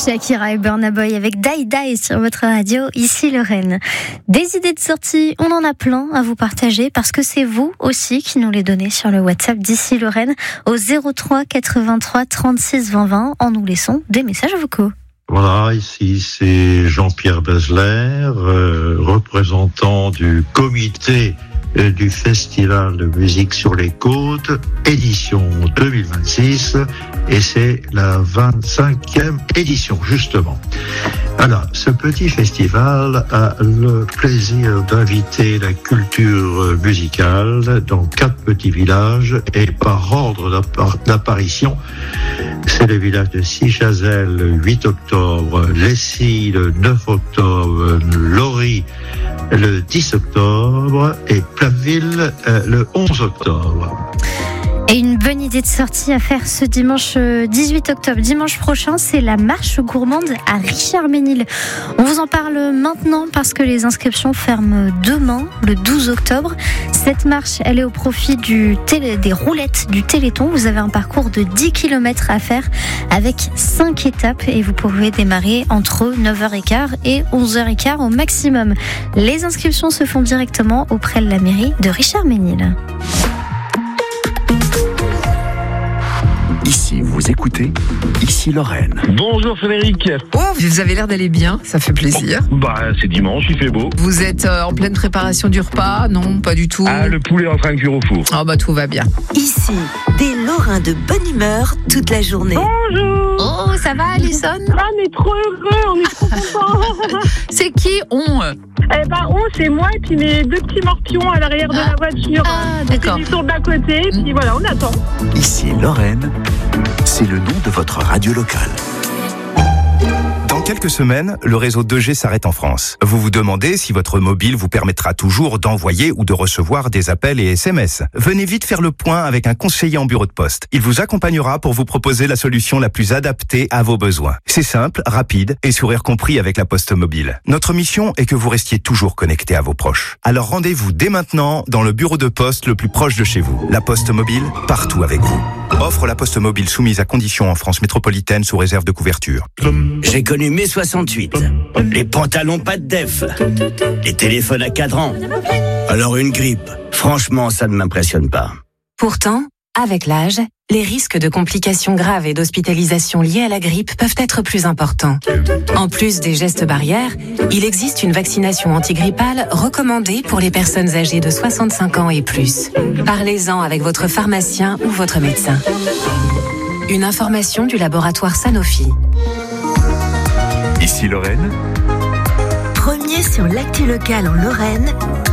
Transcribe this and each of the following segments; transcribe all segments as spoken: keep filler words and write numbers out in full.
Shakira et Burna Boy avec Die Die sur votre radio, ici Lorraine. Des idées de sortie, on en a plein à vous partager parce que c'est vous aussi qui nous les donnez sur le WhatsApp d'ici Lorraine au zéro trois quatre-vingt-trois trente-six vingt vingt en nous laissant des messages vocaux. Voilà, ici c'est Jean-Pierre Bezler, euh, représentant du comité euh, du Festival de musique sur les côtes, édition deux mille vingt-six, et c'est la vingt-cinquième édition justement. Alors, ce petit festival a le plaisir d'inviter la culture musicale dans quatre petits villages et par ordre d'apparition, c'est les villages de Sichazel le huit octobre, Lessy le neuf octobre, Lori le dix octobre et Plainville le onze octobre. Et une bonne idée de sortie à faire ce dimanche dix-huit octobre, dimanche prochain, c'est la marche gourmande à Richard-Ménil. On vous en parle maintenant parce que les inscriptions ferment demain, le douze octobre. Cette marche, elle est au profit du télé, des roulettes du Téléthon. Vous avez un parcours de dix kilomètres à faire avec cinq étapes et vous pouvez démarrer entre neuf heures quinze et onze heures quinze au maximum. Les inscriptions se font directement auprès de la mairie de Richard-Ménil. Ici, vous écoutez, ici Lorraine. Bonjour Frédéric. Oh, vous avez l'air d'aller bien, ça fait plaisir. Bah, c'est dimanche, il fait beau. Vous êtes euh, en pleine préparation du repas? Non, pas du tout. Ah, le poulet en train de cuire au four. Ah bah tout va bien. Ici, des Lorrains de bonne humeur toute la journée. Bonjour. Oh, ça va Alison? Ah, on est trop heureux, on est trop contents. C'est qui on? Eh ben, on, c'est moi et puis mes deux petits morpions à l'arrière de ah. la voiture. Ah, d'accord. Ils sont d'à côté, et puis voilà, on attend. Ici Lorraine, c'est le nom de votre radio locale. Dans quelques semaines, le réseau deux G s'arrête en France. Vous vous demandez si votre mobile vous permettra toujours d'envoyer ou de recevoir des appels et S M S. Venez vite faire le point avec un conseiller en bureau de poste. Il vous accompagnera pour vous proposer la solution la plus adaptée à vos besoins. C'est simple, rapide et sourire compris avec la Poste Mobile. Notre mission est que vous restiez toujours connecté à vos proches. Alors rendez-vous dès maintenant dans le bureau de poste le plus proche de chez vous. La Poste Mobile, partout avec vous. Offre la Poste Mobile soumise à conditions en France métropolitaine sous réserve de couverture. J'ai connu mai soixante-huit, les pantalons pas de def, les téléphones à cadran. Alors une grippe, franchement ça ne m'impressionne pas. Pourtant, avec l'âge, les risques de complications graves et d'hospitalisation liées à la grippe peuvent être plus importants. En plus des gestes barrières, il existe une vaccination antigrippale recommandée pour les personnes âgées de soixante-cinq ans et plus. Parlez-en avec votre pharmacien ou votre médecin. Une information du laboratoire Sanofi. Ici Lorraine. Premier sur l'actu locale en Lorraine.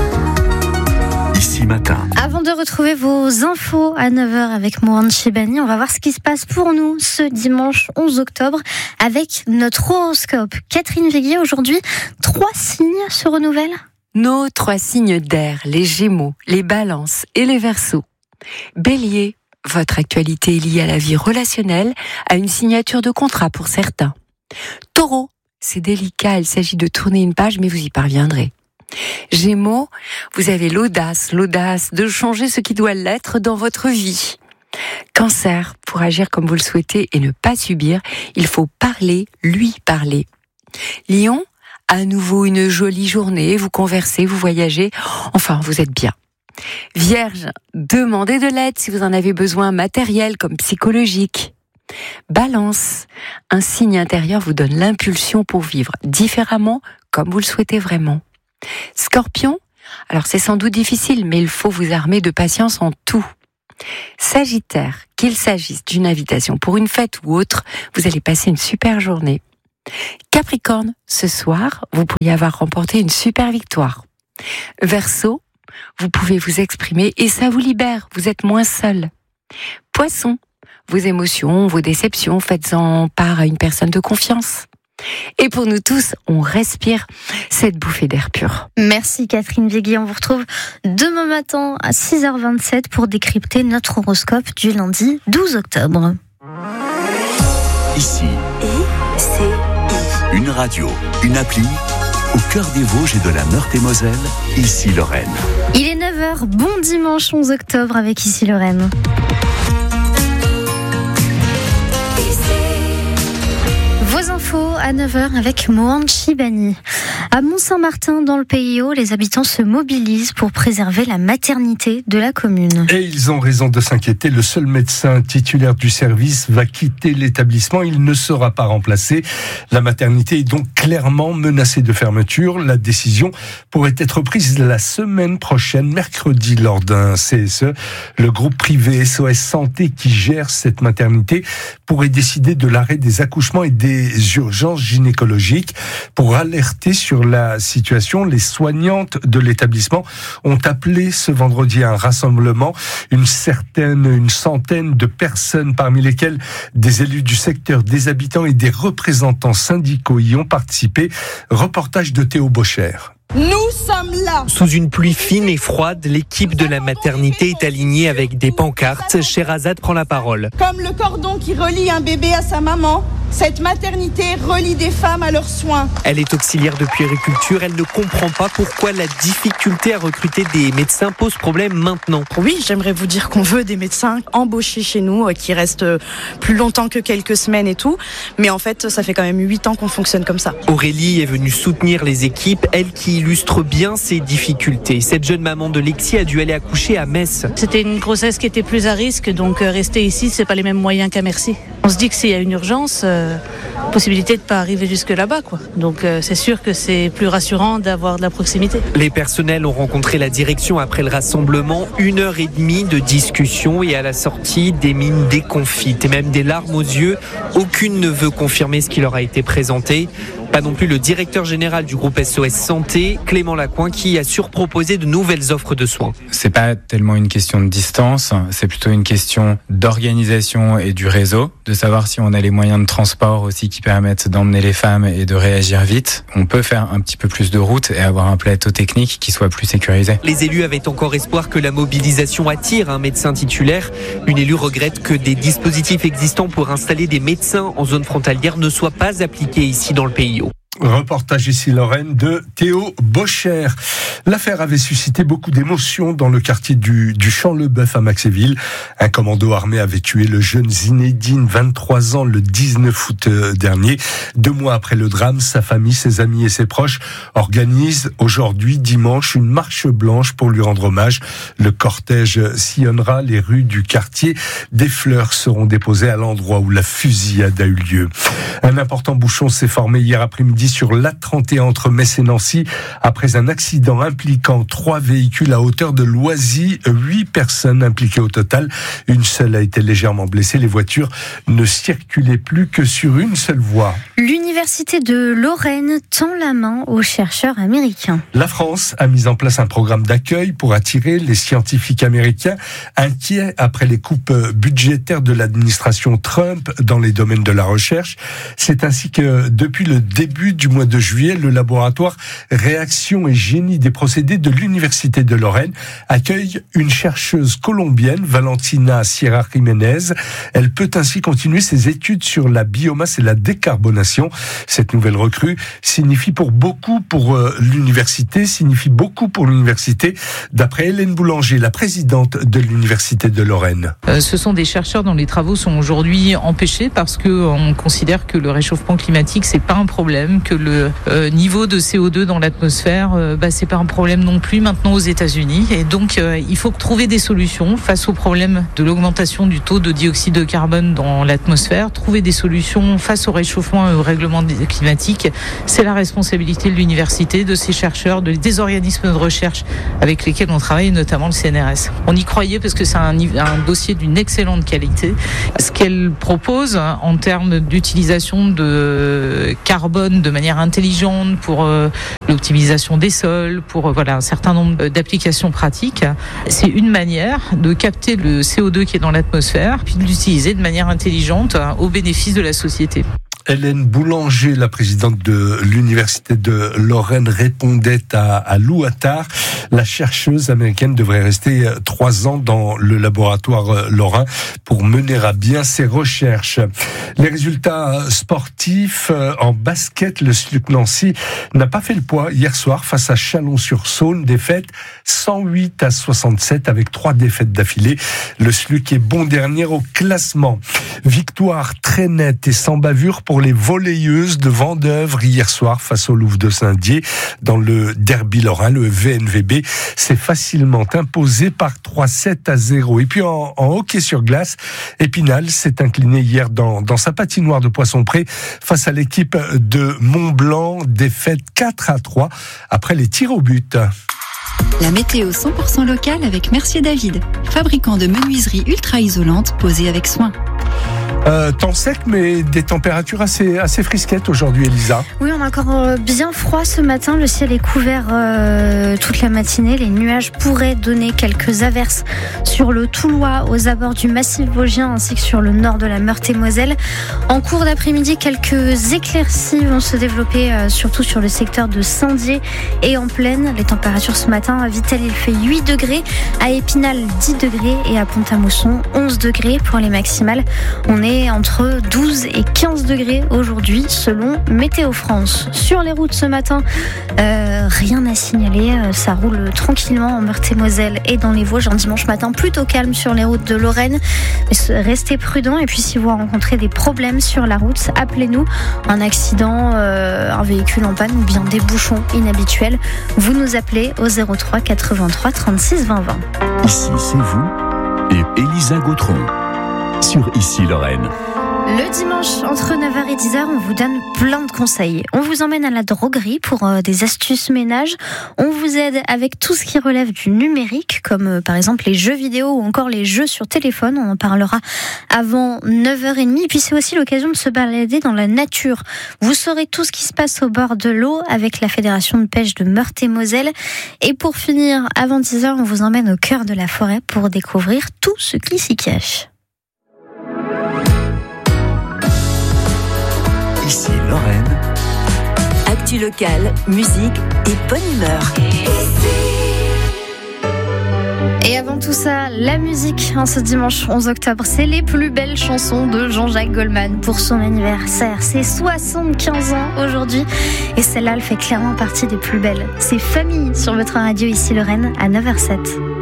Ici matin. Avant de retrouver vos infos à neuf heures avec Mohan Chebani, on va voir ce qui se passe pour nous ce dimanche onze octobre avec notre horoscope. Catherine Véguier, aujourd'hui, trois signes se renouvellent. Nos trois signes d'air, les Gémeaux, les Balances et les Verseaux. Bélier, votre actualité est liée à la vie relationnelle, à une signature de contrat pour certains. Taureau, c'est délicat, il s'agit de tourner une page, mais vous y parviendrez. Gémeaux, vous avez l'audace, l'audace de changer ce qui doit l'être dans votre vie. Cancer, pour agir comme vous le souhaitez et ne pas subir, il faut parler, lui parler. Lion, à nouveau une jolie journée, vous conversez, vous voyagez, enfin vous êtes bien. Vierge, demandez de l'aide si vous en avez besoin, matériel comme psychologique. Balance, un signe intérieur vous donne l'impulsion pour vivre différemment comme vous le souhaitez vraiment. Scorpion, alors c'est sans doute difficile, mais il faut vous armer de patience en tout. Sagittaire, qu'il s'agisse d'une invitation pour une fête ou autre, vous allez passer une super journée. Capricorne, ce soir, vous pourriez avoir remporté une super victoire. Verseau, vous pouvez vous exprimer et ça vous libère, vous êtes moins seul. Poisson, vos émotions, vos déceptions, faites-en part à une personne de confiance. Et pour nous tous, on respire cette bouffée d'air pur. Merci Catherine Véguier, on vous retrouve demain matin à six heures vingt-sept pour décrypter notre horoscope du lundi douze octobre. Ici, Et c'est une radio, une appli, au cœur des Vosges et de la Meurthe-et-Moselle, ici Lorraine. Il est neuf heures, bon dimanche onze octobre avec Ici Lorraine. Vos infos à neuf heures avec Mohan Chibani. À Mont-Saint-Martin, dans le Pays Haut, les habitants se mobilisent pour préserver la maternité de la commune. Et ils ont raison de s'inquiéter. Le seul médecin titulaire du service va quitter l'établissement. Il ne sera pas remplacé. La maternité est donc clairement menacée de fermeture. La décision pourrait être prise la semaine prochaine, mercredi, lors d'un C S E. Le groupe privé S O S Santé qui gère cette maternité pourrait décider de l'arrêt des accouchements et des urgences gynécologiques. Pour alerter sur la situation, les soignantes de l'établissement ont appelé ce vendredi à un rassemblement. Une certaine, une centaine de personnes, parmi lesquelles des élus du secteur, des habitants et des représentants syndicaux y ont participé. Reportage de Théo Bocher. Nous sommes là. Sous une pluie fine et froide, l'équipe de la maternité est alignée avec des pancartes. Sherazade prend la parole. Comme le cordon qui relie un bébé à sa maman, cette maternité relie des femmes à leurs soins. Elle est auxiliaire de puériculture. Elle ne comprend pas pourquoi la difficulté à recruter des médecins pose problème maintenant. Oui, j'aimerais vous dire qu'on veut des médecins embauchés chez nous, qui restent plus longtemps que quelques semaines et tout. Mais en fait, ça fait quand même huit ans qu'on fonctionne comme ça. Aurélie est venue soutenir les équipes, elle qui illustre bien ses difficultés. Cette jeune maman de Lexie a dû aller accoucher à Metz. C'était une grossesse qui était plus à risque, donc rester ici, c'est pas les mêmes moyens qu'à Mercy. On se dit que s'il y a une urgence, euh, possibilité de pas arriver jusque là-bas, quoi. Donc euh, c'est sûr que c'est plus rassurant d'avoir de la proximité. Les personnels ont rencontré la direction après le rassemblement. Une heure et demie de discussion et à la sortie, des mines déconfites et même des larmes aux yeux. Aucune ne veut confirmer ce qui leur a été présenté. Pas non plus le directeur général du groupe S O S Santé, Clément Lacoin, qui a surproposé de nouvelles offres de soins. C'est pas tellement une question de distance, c'est plutôt une question d'organisation et du réseau, de savoir si on a les moyens de transport aussi qui permettent d'emmener les femmes et de réagir vite. On peut faire un petit peu plus de route et avoir un plateau technique qui soit plus sécurisé. Les élus avaient encore espoir que la mobilisation attire un médecin titulaire. Une élue regrette que des dispositifs existants pour installer des médecins en zone frontalière ne soient pas appliqués ici dans le pays. Reportage ici Lorraine de Théo Bocher. L'affaire avait suscité beaucoup d'émotions dans le quartier du, du Champ-le-Bœuf à Maxéville. Un commando armé avait tué le jeune Zinedine, vingt-trois ans, le dix-neuf août dernier. Deux mois après le drame, sa famille, ses amis et ses proches organisent aujourd'hui, dimanche, une marche blanche pour lui rendre hommage. Le cortège sillonnera les rues du quartier. Des fleurs seront déposées à l'endroit où la fusillade a eu lieu. Un important bouchon s'est formé hier après-midi sur l'A trente et un entre Metz et Nancy après un accident impliquant trois véhicules à hauteur de Loisy. Huit personnes impliquées au total. Une seule a été légèrement blessée. Les voitures ne circulaient plus que sur une seule voie. L'Université de Lorraine tend la main aux chercheurs américains. La France a mis en place un programme d'accueil pour attirer les scientifiques américains inquiets après les coupes budgétaires de l'administration Trump dans les domaines de la recherche. C'est ainsi que depuis le début du mois de juillet, le laboratoire Réaction et Génie des procédés de l'Université de Lorraine accueille une chercheuse colombienne, Valentina Sierra Jiménez. Elle peut ainsi continuer ses études sur la biomasse et la décarbonation. Cette nouvelle recrue signifie pour beaucoup pour euh, l'université, signifie beaucoup pour l'université, d'après Hélène Boulanger, la présidente de l'Université de Lorraine. Euh, ce sont des chercheurs dont les travaux sont aujourd'hui empêchés parce qu'on considère que le réchauffement climatique, c'est pas un problème, que le euh, niveau de C O deux dans l'atmosphère, euh, bah, c'est pas un problème non plus maintenant aux États-Unis. Et donc, euh, il faut trouver des solutions face au problème de l'augmentation du taux de dioxyde de carbone dans l'atmosphère, trouver des solutions face au réchauffement et au règlement climatique. C'est la responsabilité de l'université, de ses chercheurs, de, des organismes de recherche avec lesquels on travaille, notamment le C N R S. On y croyait parce que c'est un, un dossier d'une excellente qualité. Ce qu'elle propose en termes d'utilisation de carbone de manière intelligente pour euh, l'optimisation des sols, pour euh, voilà, un certain nombre d'applications pratiques, c'est une manière de capter le C O deux qui est dans l'atmosphère puis de l'utiliser de manière intelligente hein, au bénéfice de la société. Hélène Boulanger, la présidente de l'Université de Lorraine, répondait à, à Lou Attard. La chercheuse américaine devrait rester trois ans dans le laboratoire lorrain pour mener à bien ses recherches. Les résultats sportifs en basket, le S L U C Nancy n'a pas fait le poids hier soir face à Chalon-sur-Saône. Défaite cent huit à soixante-sept avec trois défaites d'affilée. Le S L U C est bon dernier au classement. Victoire très nette et sans bavure pour pour les volleyeuses de Vendeuvre hier soir face au Louvre de Saint-Dié dans le derby lorrain. Le V N V B s'est facilement imposé par trois sept à zéro. Et puis en, en hockey sur glace, Épinal s'est incliné hier dans, dans sa patinoire de Poissompré face à l'équipe de Mont-Blanc, défaite quatre à trois après les tirs au but. La météo cent pour cent locale avec Mercier David, fabricant de menuiseries ultra isolantes posées avec soin. Euh, temps sec, mais des températures assez, assez frisquettes aujourd'hui, Elisa. Oui, on a encore bien froid ce matin. Le ciel est couvert euh, toute la matinée. Les nuages pourraient donner quelques averses sur le Toulois, aux abords du massif vosgien, ainsi que sur le nord de la Meurthe-et-Moselle. En cours d'après-midi, quelques éclaircies vont se développer, euh, surtout sur le secteur de Saint-Dié et en plaine. Les températures ce matin, à Vittel, il fait huit degrés, à Épinal, dix degrés et à Pont-à-Mousson, onze degrés pour les maximales. On est entre douze et quinze degrés aujourd'hui selon Météo France. Sur les routes ce matin, euh, rien à signaler, ça roule tranquillement en Meurthe-et-Moselle et dans les Vosges. Un dimanche matin plutôt calme sur les routes de Lorraine, mais restez prudents. Et puis si vous rencontrez des problèmes sur la route, appelez-nous. Un accident, euh, un véhicule en panne ou bien des bouchons inhabituels, vous nous appelez au zéro trois quatre-vingt-trois trente-six vingt vingt. Ici c'est vous et Elisa Gautron sur Ici Lorraine. Le dimanche, entre neuf heures et dix heures, on vous donne plein de conseils. On vous emmène à la droguerie pour euh, des astuces ménage. On vous aide avec tout ce qui relève du numérique, comme euh, par exemple les jeux vidéo ou encore les jeux sur téléphone. On en parlera avant neuf heures trente. Et puis c'est aussi l'occasion de se balader dans la nature. Vous saurez tout ce qui se passe au bord de l'eau avec la Fédération de pêche de Meurthe-et-Moselle. Et pour finir, avant dix heures, on vous emmène au cœur de la forêt pour découvrir tout ce qui s'y cache. Ici Lorraine. Actu locale, musique et bonne humeur. Et avant tout ça, la musique, en ce dimanche onze octobre, c'est les plus belles chansons de Jean-Jacques Goldman pour son anniversaire. C'est soixante-quinze ans aujourd'hui et celle-là, elle fait clairement partie des plus belles. C'est Famille sur votre radio Ici Lorraine à neuf heures zéro sept.